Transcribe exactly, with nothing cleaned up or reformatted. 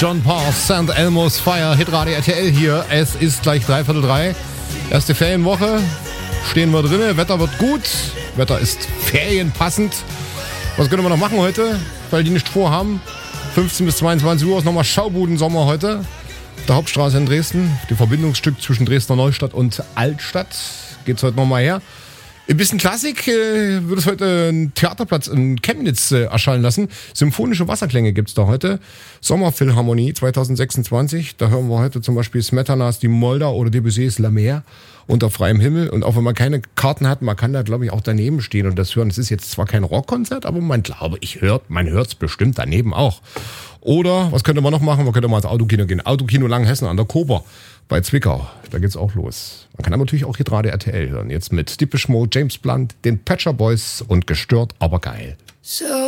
John Paul, Saint Elmo's Fire, Hitradio R T L hier. Es ist gleich dreiviertel drei. Erste Ferienwoche. Stehen wir drinne. Wetter wird gut. Wetter ist ferienpassend. Was können wir noch machen heute? Weil die nicht vorhaben. fünfzehn bis zweiundzwanzig Uhr ist nochmal Schaubuden-Sommer heute. Der Hauptstraße in Dresden. Die Verbindungsstück zwischen Dresdner Neustadt und Altstadt. Geht's heute nochmal her. Ein bisschen Klassik äh, wird es heute einen Theaterplatz in Chemnitz äh, erscheinen lassen. Symphonische Wasserklänge gibt's da heute. Sommerphilharmonie zwanzig sechsundzwanzig. Da hören wir heute zum Beispiel Smetanas Die Moldau oder Debussys La Mer unter freiem Himmel. Und auch wenn man keine Karten hat, man kann da, glaube ich, auch daneben stehen und das hören. Es ist jetzt zwar kein Rockkonzert, aber man glaube, ich hört, man hört's bestimmt daneben auch. Oder, was könnte man noch machen? Man könnte mal ins Autokino gehen. Autokino Langenhessen an der Kober bei Zwickau. Da geht's auch los. Man kann aber natürlich auch hier gerade R T L hören. Jetzt mit Depeche Mode, James Blunt, den Patcher Boys und Gestört, aber geil. So